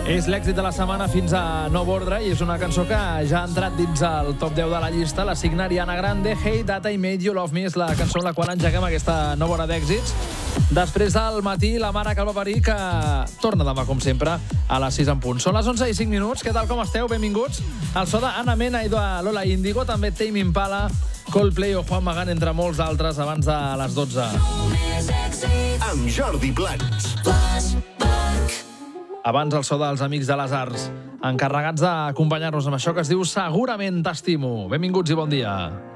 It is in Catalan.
És l'èxit de la setmana fins a nou ordre i és una cançó que ja ha entrat dins el top 10 de la llista. La signa Ariana Grande, Hey That I Made You Love Me, és la cançó amb la qual engeguem aquesta nova hora d'èxits. Després del matí, la mare que el va parir, que torna demà, com sempre, a les 6 en punt. Són les 11 i 5 minuts. Què tal, com esteu? Benvinguts. El so d'Anna Mena i de Lola Índigo, també Tame Impala, Coldplay o Juan Magán, entre molts d'altres, abans de les 12. Amb Jordi Plans. Abans el so dels Amics de les Arts, encarregats d'acompanyar-nos amb això que es diu Segurament t'estimo. Benvinguts i bon dia.